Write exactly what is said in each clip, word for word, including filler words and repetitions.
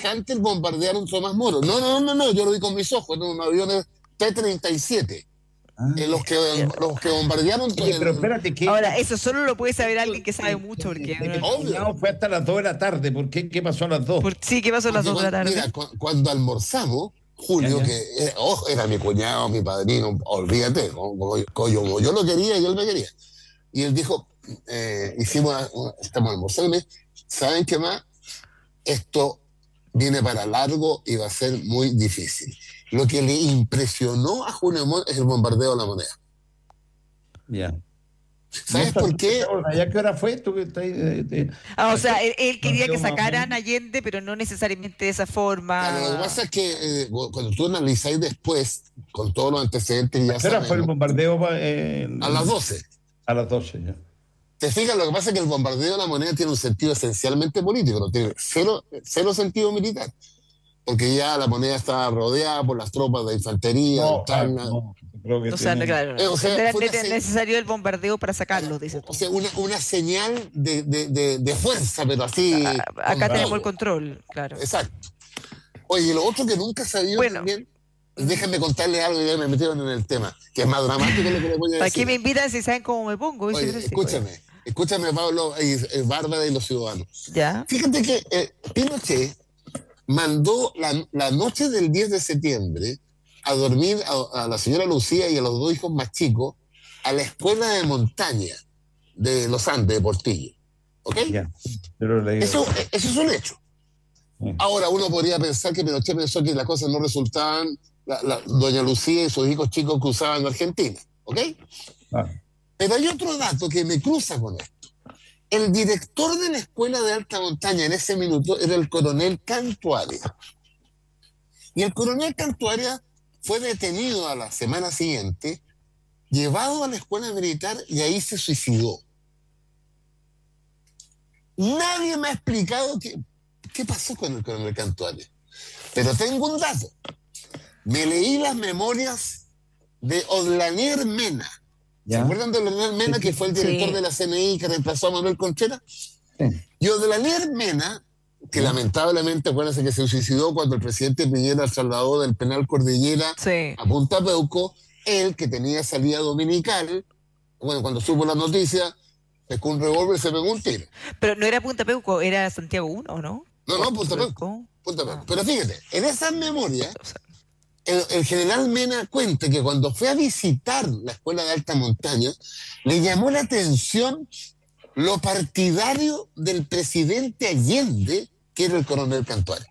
Hunter bombardearon Tomás Moro. No, no, no, no, yo lo vi con mis ojos, en unos aviones T treinta y siete. Ah, eh, los, que, los que bombardearon... Oye, pero espérate, que... Ahora, eso solo lo puede saber alguien que sabe mucho, porque... El cuñado fue hasta las dos de la tarde. ¿Por qué? ¿Qué pasó a las dos? Por, sí, ¿qué pasó a las dos de la tarde? Mira, cu cuando almorzamos, Julio, ya, ya. que era, oh, era mi cuñado, mi padrino, olvídate, como, como yo lo quería y él me quería. Y él dijo, eh, hicimos, una, estamos almorzando, ¿saben qué más? Esto viene para largo y va a ser muy difícil. Lo que le impresionó a Julio Montt es el bombardeo de La Moneda. Ya. Yeah. ¿Sabes por qué? ¿Ya qué hora fue? ¿Tú, te, te, te, ah, o sea, él, él quería que sacaran a Allende, pero no necesariamente de esa forma. Claro, lo que pasa es que eh, cuando tú analizáis después, con todos los antecedentes, ya sabes. fue el bombardeo? Eh, a las doce. A las doce, ya. Te fijas, lo que pasa es que el bombardeo de La Moneda tiene un sentido esencialmente político, no tiene cero, cero sentido militar. Porque ya La Moneda estaba rodeada por las tropas de infantería, no, de Tacna. No, creo que o sea, no, claro. Eh, o sea, era necesario el bombardeo para sacarlos, dice. O sea, una, una señal de, de, de, de fuerza, pero así. A, acá tenemos el control, claro. Exacto. Oye, lo otro que nunca sabía bueno, también, déjenme contarles algo y ya me metieron en el tema, que es más dramático que lo que les voy a decir. ¿Para qué me invitan si saben cómo me pongo? Oye, sí, escúchame, sí, escúchame, Pablo, y, y Bárbara y los ciudadanos. ¿Ya? Fíjate que eh, Pinochet mandó la, la noche del diez de septiembre a dormir a, a la señora Lucía y a los dos hijos más chicos a la escuela de montaña de los Andes, de Portillo. ¿Ok? Yeah. Eso, eso es un hecho. Yeah. Ahora, uno podría pensar que Pinochet pensó que las cosas no resultaban, la, la, doña Lucía y sus hijos chicos cruzaban en Argentina. ¿Ok? Ah. Pero hay otro dato que me cruza con esto. El director de la escuela de alta montaña en ese minuto era el coronel Cantuaria. Y el coronel Cantuaria fue detenido a la semana siguiente, llevado a la escuela militar y ahí se suicidó. Nadie me ha explicado qué, qué pasó con el coronel Cantuaria. Pero tengo un dato. Me leí las memorias de Odlanier Mena. ¿Ya? ¿Se acuerdan de Odlanier Mena, que fue el director sí. de la C N I que reemplazó a Manuel Conchera? Sí. Y Odlanier Mena, que sí. lamentablemente, acuérdense que se suicidó cuando el presidente Piñera trasladó del penal Cordillera sí. a Punta Peuco, él, que tenía salida dominical, bueno, cuando supo la noticia, pescó un revólver y se pegó un tiro. Pero no era Punta Peuco, era Santiago uno, ¿no? No, no, Punta Peuco. Punta Peuco. Ah. Pero fíjate, en esas memorias, el, el general Mena cuenta que cuando fue a visitar la escuela de alta montaña, le llamó la atención lo partidario del presidente Allende, que era el coronel Cantuaria.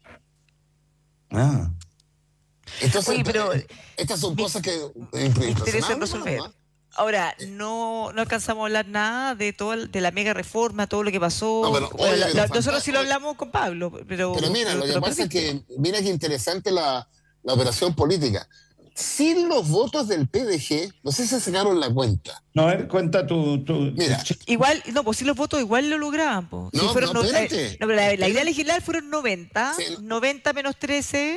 Ah. Entonces, Oye, pero estas son me, cosas que me interesa resolver. ¿No? Ahora, no, no alcanzamos a hablar nada de todo el, de la mega reforma, todo lo que pasó. No, pero, bueno, oye, la, pero nosotros sí lo hablamos con Pablo, pero... Pero mira, pero, lo que pasa es que, mira qué interesante la, la operación política. Sin los votos del P D G, no sé si sacaron la cuenta. No, a ver, cuenta tu... tu mira. Igual, no, pues si los votos igual lo lograban. Pues. Si no, fueron no, no, espérate. No, pero la, la idea legislar fueron noventa, sí. noventa menos trece...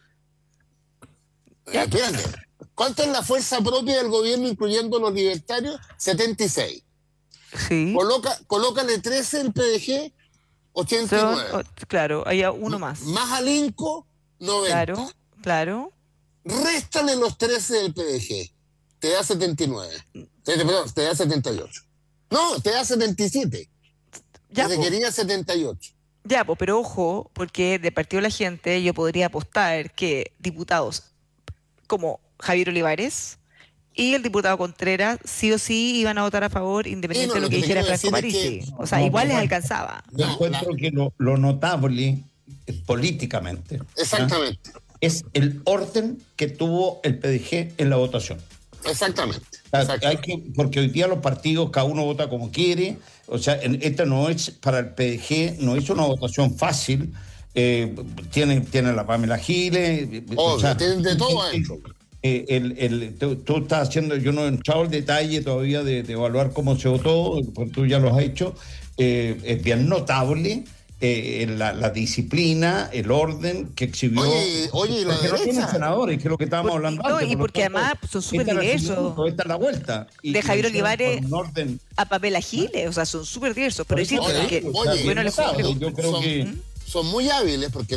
¿Ya? Espérate. ¿Cuánto es la fuerza propia del gobierno, incluyendo los libertarios? setenta y seis. Sí. Coloca, colócale trece el P D G, ochenta y nueve. Son, claro, hay uno más. Más al INCO, noventa. Claro, claro. Réstale los trece del P D G. Te da setenta y nueve. Te, perdón, te da setenta y ocho. No, te da setenta y siete. Ya, te quería setenta y ocho. Ya, pues, pero ojo, porque de Partido de la Gente yo podría apostar que diputados como Javier Olivares y el diputado Contreras sí o sí iban a votar a favor, independiente sí, no, de lo que, que dijera Franco Parisi. Que, o sea, no, igual no, les alcanzaba. Yo no, encuentro la... que lo, lo notable eh, políticamente exactamente ¿eh? es el orden que tuvo el P D G en la votación. Exactamente. O sea, exactamente. Hay que, porque hoy día los partidos, cada uno vota como quiere. O sea, en, esta no es, para el P D G, no es una votación fácil. Eh, tienen, tienen la Pamela Giles. Oh, o sea, tienen de todo adentro. Eh, el, el, tú, tú estás haciendo, yo no he entrado al detalle todavía de, de evaluar cómo se votó, porque tú ya lo has hecho. Eh, es bien notable eh, la, la disciplina, el orden que exhibió. Oye, oye, la derecha. No tienen senadores, que es lo que estábamos por, hablando no, antes. Y porque tanto, además son súper diversos. Esta es la vuelta. Y, de Javier Olivares orden... a Pamela Giles, o sea, son súper diversos. Pero oye, es cierto que, oye, bueno, les yo creo que son muy hábiles porque